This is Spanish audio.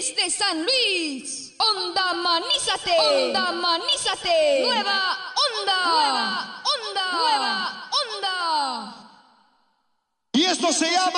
desde San Luis. Onda Manízate. Onda Manízate. Nueva onda. Nueva onda. Nueva onda. Y esto se llama